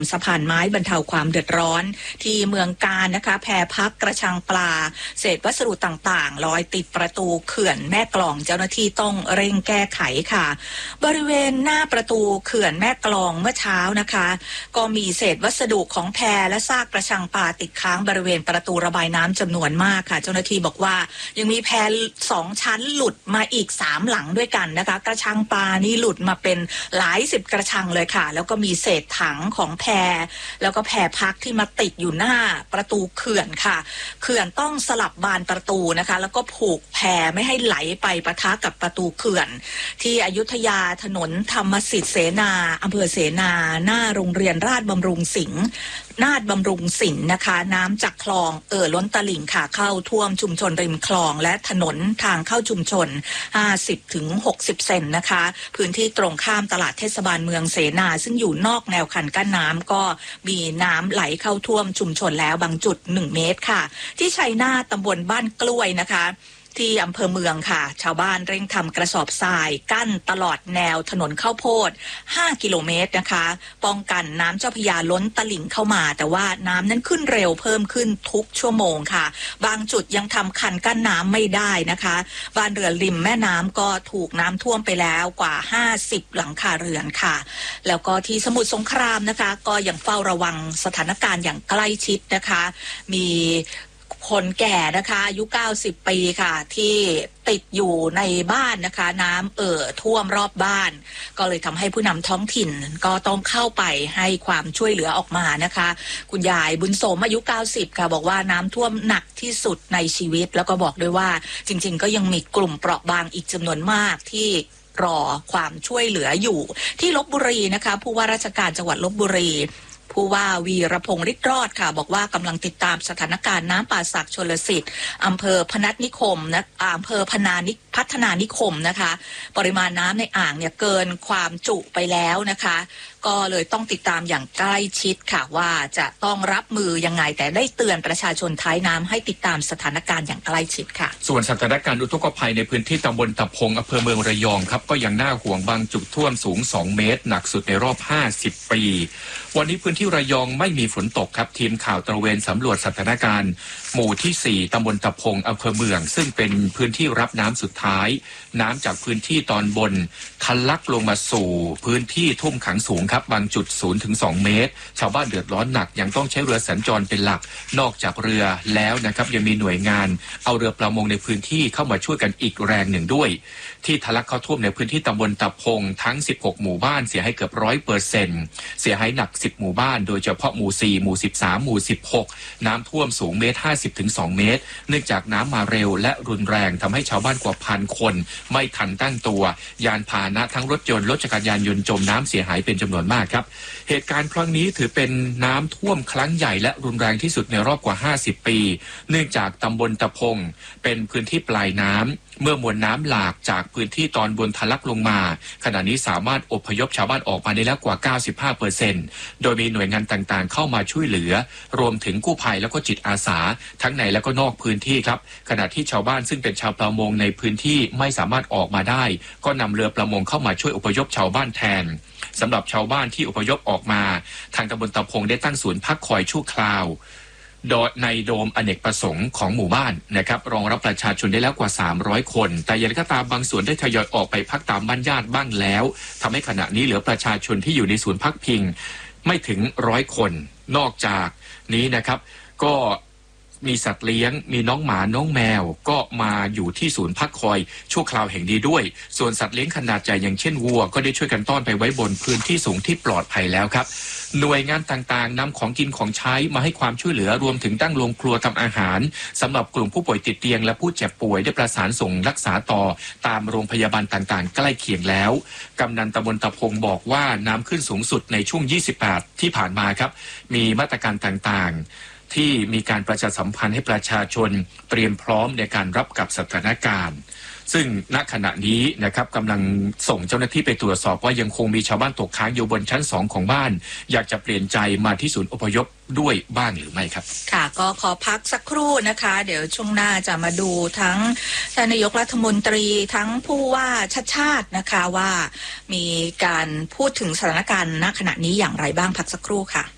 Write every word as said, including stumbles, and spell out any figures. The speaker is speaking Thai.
สะพานไม้บรรเทาความเดือดร้อนที่เมืองกาญนะคะแพพักกระชังปลาเศษวัสดุต่างๆลอยติดประตูเขื่อนแม่กลองเจ้าหน้าที่ต้องเร่งแก้ไขค่ะบริเวณหน้าประตูเขื่อนแม่กลองเมื่อเช้านะคะก็มีเศษวัสดุของแพและซากกระชังปลาติดค้างบริเวณประตูระบายน้ำจำนวนมากค่ะเจ้าหน้าที่บอกว่ายังมีแพสองชั้นหลุดมาอีกสามหลังด้วยกันนะคะกระชังปลานี่หลุดมาเป็นหลายสิบกระชังเลยค่ะแล้วก็มีเศษถังของแพแล้วก็แพพักที่มาติดอยู่หน้าประตูเขื่อนค่ะเขื่อนต้องสลับบานประตูนะคะแล้วก็ผูกแพไม่ให้ไหลไปปะทะกับประตูเขื่อนที่อยุธยาถนนธรรมสิทธิเสนาอำเภอเสนาหน้าโรงเรียนราชบำรุงสิงห์นาฏบำรุงสินนะคะน้ำจากคลองเอ่อล้นตลิ่งค่ะเข้าท่วมชุมชนริมคลองและถนนทางเข้าชุมชน ห้าสิบถึงหกสิบ เซนนะคะพื้นที่ตรงข้ามตลาดเทศบาลเมืองเสนาซึ่งอยู่นอกแนวคันกั้นน้ำก็มีน้ำไหลเข้าท่วมชุมชนแล้วบางจุดหนึ่งเมตรค่ะที่ชัยนาทตำบลบ้านกล้วยนะคะที่อำเภอเมืองค่ะชาวบ้านเร่งทำกระสอบทรายกั้นตลอดแนวถนนข้าวโพดห้ากิโลเมตรนะคะป้องกันน้ำเจ้าพระยาล้นตลิ่งเข้ามาแต่ว่าน้ำนั้นขึ้นเร็วเพิ่มขึ้นทุกชั่วโมงค่ะบางจุดยังทำคันกั้นน้ำไม่ได้นะคะบ้านเรือนริมแม่น้ำก็ถูกน้ำท่วมไปแล้วกว่าห้าสิบหลังคาเรือนค่ะแล้วก็ที่สมุทรสงครามนะคะก็ยังเฝ้าระวังสถานการณ์อย่างใกล้ชิดนะคะมีคนแก่นะคะอายุเก้าสิบปีค่ะที่ติดอยู่ในบ้านนะคะน้ำเอ่อท่วมรอบบ้านก็เลยทำให้ผู้นำท้องถิ่นก็ต้องเข้าไปให้ความช่วยเหลือออกมานะคะคุณยายบุญสมอายุเก้าสิบค่ะบอกว่าน้ำท่วมหนักที่สุดในชีวิตแล้วก็บอกด้วยว่าจริงๆก็ยังมีกลุ่มเปราะบางอีกจำนวนมากที่รอความช่วยเหลืออยู่ที่ลพบุรีนะคะผู้ว่าราชการจังหวัดลพบุรีผู้ว่าวีรพงษ์ฤทธิ์รอดค่ะบอกว่ากำลังติดตามสถานการณ์น้ำป่าสักชลสิทธิ์อำเภอพนัสนิคมนะอำเภอพนานิพัฒนานิคมนะคะปริมาณน้ำในอ่างเนี่ยเกินความจุไปแล้วนะคะก็เลยต้องติดตามอย่างใกล้ชิดค่ะว่าจะต้องรับมือยังไงแต่ได้เตือนประชาชนท้ายน้ำให้ติดตามสถานการณ์อย่างใกล้ชิดค่ะส่วนสถานการณ์อุทกภัยในพื้นที่ตำบลตะพงอำเภอเมืองระยองครับก็ยังน่าห่วงบางจุดท่วมสูงสองเมตรหนักสุดในรอบห้าสิบปีวันนี้พื้นที่ระยองไม่มีฝนตกครับทีมข่าวตระเวนสำรวจสถานการณ์หมู่ที่สี่ตำบลตะพงอำเภอเมืองซึ่งเป็นพื้นที่รับน้ำสุดท้ายน้ำจากพื้นที่ตอนบนทะลักลงมาสู่พื้นที่ท่วมขังสูงครับบางจุดศูนย์ถึงสองเมตรชาวบ้านเดือดร้อนหนักยังต้องใช้เรือสัญจรเป็นหลักนอกจากเรือแล้วนะครับยังมีหน่วยงานเอาเรือประมงในพื้นที่เข้ามาช่วยกันอีกแรงหนึ่งด้วยที่ทะลักเข้าท่วมในพื้นที่ตำบลตะพงทั้งสิบหกหมู่บ้านเสียหายเกือบ ร้อยเปอร์เซ็นต์ เสียหายหนักสิบหมู่บ้านโดยเฉพาะหมู่สี่หมู่สิบสามหมู่สิบหกน้ำท่วมสูงเมตรห้าสิบถึงสองเมตรเนื่องจากน้ำมาเร็วและรุนแรงทำให้ชาวบ้านกว่าพันคนไม่ทันตั้งตัวยานพาหนะทั้งรถยนต์รถจักรยานยนต์จมน้ำเสียหายเป็นจำนวนมากครับเหตุการณ์ครั้งนี้ถือเป็นน้ำท่วมครั้งใหญ่และรุนแรงที่สุดในรอบกว่าห้าสิบปีเนื่องจากตำบลตะพงเป็นพื้นที่ปลายน้ำเมื่อมวลน้ำหลากจากพื้นที่ตอนบนทะลักลงมาขณะนี้สามารถอพยพชาวบ้านออกมาได้แล้วกว่า เก้าสิบห้าเปอร์เซ็นต์ โดยมีหน่วยงานต่างๆเข้ามาช่วยเหลือรวมถึงกู้ภัยแล้วก็จิตอาสาทั้งในและก็นอกพื้นที่ครับขณะที่ชาวบ้านซึ่งเป็นชาวประมงในพื้นที่ไม่สามารถออกมาได้ก็นำเรือประมงเข้ามาช่วยอพยพชาวบ้านแทนสำหรับชาวบ้านที่อพยพออกมาทางตำบลตะพงได้ตั้งศูนย์พักคอยชั่วคราวโดยในโดมอเนกประสงค์ของหมู่บ้านนะครับรองรับประชาชนได้แล้วกว่าสามร้อยคนแต่อย่างไรก็ตามบางส่วนได้ทยอยออกไปพักตามบ้านญาติบ้างแล้วทำให้ขณะนี้เหลือประชาชนที่อยู่ในศูนย์พักพิงไม่ถึงร้อยคนนอกจากนี้นะครับก็มีสัตว์เลี้ยงมีน้องหมาน้องแมวก็มาอยู่ที่ศูนย์พักคอยชั่วคราวแห่งนี้ด้วยส่วนสัตว์เลี้ยงขนาดใหญ่อย่างเช่นวัวก็ได้ช่วยกันต้อนไปไว้บนพื้นที่สูงที่ปลอดภัยแล้วครับหน่วยงานต่างๆนำของกินของใช้มาให้ความช่วยเหลือรวมถึงตั้งโรงครัวทำอาหารสำหรับกลุ่มผู้ป่วยติดเตียงและผู้เจ็บป่วยได้ประสานส่งรักษาต่อตามโรงพยาบาลต่างๆใกล้เคียงแล้วกำนันตำบลตะพงบอกว่าน้ำขึ้นสูงสุดในช่วงยี่สิบแปดที่ผ่านมาครับมีมาตรการต่างๆที่มีการประชาสัมพันธ์ให้ประชาชนเตรียมพร้อมในการรับกับสถานการณ์ซึ่งณขณะนี้นะครับกำลังส่งเจ้าหน้าที่ไปตรวจสอบว่ายังคงมีชาวบ้านตกค้างอยู่บนชั้นสองของบ้านอยากจะเปลี่ยนใจมาที่ศูนย์อพยพด้วยบ้างหรือไม่ครับค่ะก็ขอพักสักครู่นะคะเดี๋ยวช่วงหน้าจะมาดูทั้งท่านนายกรัฐมนตรีทั้งผู้ว่าชัดชาตินะคะว่ามีการพูดถึงสถานการณ์ณขณะนี้อย่างไรบ้างพักสักครู่ค่ะ